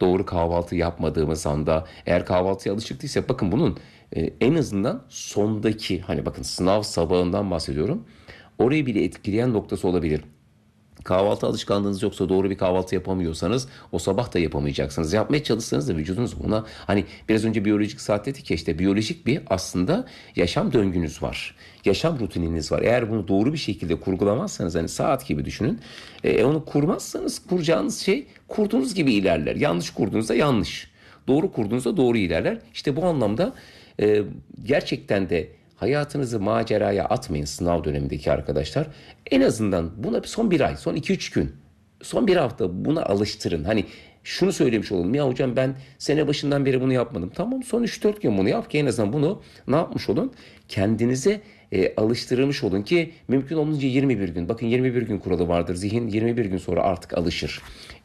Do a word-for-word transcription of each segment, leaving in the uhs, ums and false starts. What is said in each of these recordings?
doğru kahvaltı yapmadığımız anda, eğer kahvaltıya alışık değilse, bakın bunun e, en azından sondaki, hani bakın sınav sabahından bahsediyorum, orayı bile etkileyen noktası olabilir. Kahvaltı alışkanlığınız yoksa, doğru bir kahvaltı yapamıyorsanız o sabah da yapamayacaksınız. Yapmaya çalışsanız da vücudunuz buna, hani biraz önce biyolojik saat dedik ya, işte biyolojik bir aslında yaşam döngünüz var. Yaşam rutininiz var. Eğer bunu doğru bir şekilde kurgulamazsanız, hani saat gibi düşünün. E, onu kurmazsanız kuracağınız şey kurduğunuz gibi ilerler. Yanlış kurduğunuzda yanlış. Doğru kurduğunuzda doğru ilerler. İşte bu anlamda e, gerçekten de hayatınızı maceraya atmayın sınav dönemindeki arkadaşlar. En azından buna son bir ay, son iki üç gün, son bir hafta buna alıştırın. Hani şunu söylemiş olalım: ya hocam ben sene başından beri bunu yapmadım. Tamam, son üç dört gün bunu yap ki en azından bunu ne yapmış olun? Kendinize e, alıştırmış olun ki mümkün olunca yirmi bir gün. Bakın, yirmi bir gün kuralı vardır. Zihin yirmi bir gün sonra artık alışır.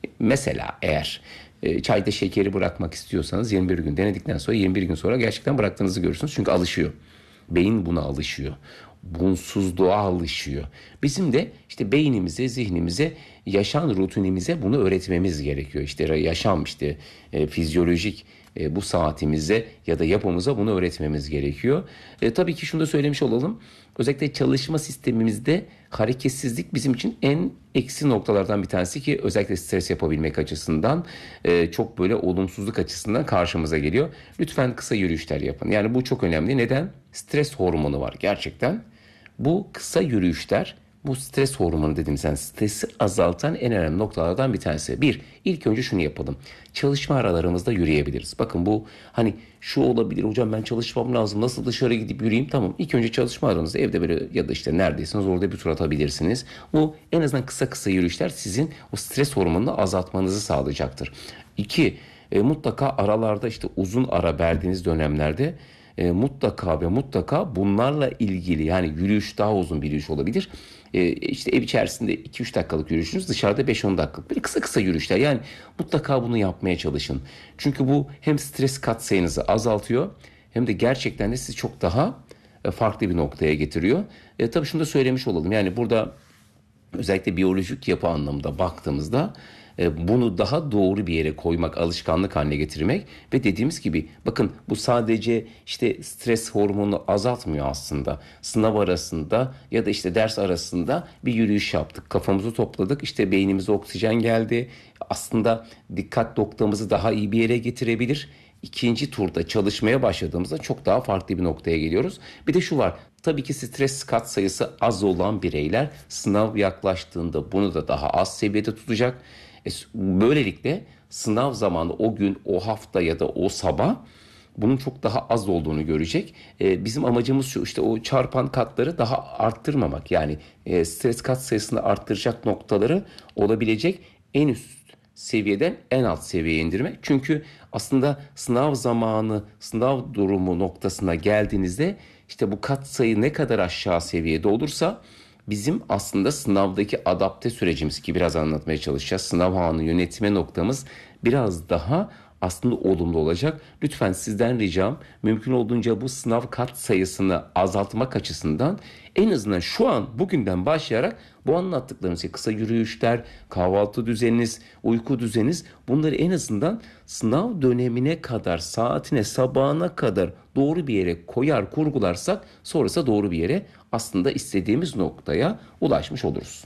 Mesela eğer e, çayda şekeri bırakmak istiyorsanız yirmi bir gün denedikten sonra yirmi bir gün sonra gerçekten bıraktığınızı görürsünüz. Çünkü alışıyor. Beyin buna alışıyor. Bunsuzluğa alışıyor. Bizim de işte beynimize, zihnimize, yaşam rutinimize bunu öğretmemiz gerekiyor. İşte yaşam, işte e, fizyolojik e, bu saatimize ya da yapımıza bunu öğretmemiz gerekiyor. E, tabii ki şunu da söylemiş olalım. Özellikle çalışma sistemimizde hareketsizlik bizim için en eksi noktalardan bir tanesi ki özellikle stres yapabilmek açısından, e, çok böyle olumsuzluk açısından karşımıza geliyor. Lütfen kısa yürüyüşler yapın. Yani bu çok önemli. Neden? Stres hormonu var gerçekten. Bu kısa yürüyüşler, bu stres hormonu dediğimiz, yani stresi azaltan en önemli noktalardan bir tanesi. Bir, ilk önce şunu yapalım. Çalışma aralarımızda yürüyebiliriz. Bakın bu hani şu olabilir: hocam ben çalışmam lazım, nasıl dışarı gidip yürüyeyim? Tamam, ilk önce çalışma aranızda evde böyle ya da işte neredeyseniz orada bir tur atabilirsiniz. Bu en azından kısa kısa yürüyüşler sizin o stres hormonunu azaltmanızı sağlayacaktır. İki, e, mutlaka aralarda, işte uzun ara verdiğiniz dönemlerde E, mutlaka ve mutlaka bunlarla ilgili, yani yürüyüş, daha uzun bir yürüyüş olabilir. E, işte ev içerisinde iki üç dakikalık yürüyüşünüz, dışarıda beş on dakikalık böyle kısa kısa yürüyüşler. Yani mutlaka bunu yapmaya çalışın. Çünkü bu hem stres katsayınızı azaltıyor hem de gerçekten de sizi çok daha e, farklı bir noktaya getiriyor. E, tabii şunu da söylemiş olalım. Yani burada özellikle biyolojik yapı anlamında baktığımızda bunu daha doğru bir yere koymak, alışkanlık haline getirmek ve dediğimiz gibi bakın, bu sadece işte stres hormonunu azaltmıyor aslında. Sınav arasında ya da işte ders arasında bir yürüyüş yaptık, kafamızı topladık, işte beynimize oksijen geldi. Aslında dikkat noktamızı daha iyi bir yere getirebilir. İkinci turda çalışmaya başladığımızda çok daha farklı bir noktaya geliyoruz. Bir de şu var: tabii ki stres kat sayısı az olan bireyler sınav yaklaştığında bunu da daha az seviyede tutacak. Böylelikle sınav zamanı, o gün, o hafta ya da o sabah bunun çok daha az olduğunu görecek. Ee, bizim amacımız şu: işte o çarpan katları daha arttırmamak. Yani e, stres kat sayısını arttıracak noktaları olabilecek en üst seviyeden en alt seviyeye indirmek. Çünkü aslında sınav zamanı, sınav durumu noktasına geldiğinizde işte bu kat sayı ne kadar aşağı seviyede olursa bizim aslında sınavdaki adapte sürecimiz, ki biraz anlatmaya çalışacağız, sınav anı yönetme noktamız biraz daha aslında olumlu olacak. Lütfen sizden ricam, mümkün olduğunca bu sınav kat sayısını azaltmak açısından en azından şu an, bugünden başlayarak bu anlattıklarımız, kısa yürüyüşler, kahvaltı düzeniniz, uyku düzeniniz, bunları en azından sınav dönemine kadar, saatine, sabahına kadar doğru bir yere koyar, kurgularsak sonrasında doğru bir yere, aslında istediğimiz noktaya ulaşmış oluruz.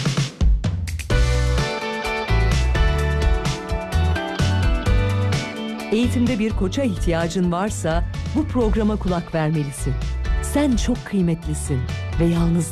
Eğitimde bir koça ihtiyacın varsa bu programa kulak vermelisin. Sen çok kıymetlisin ve yalnız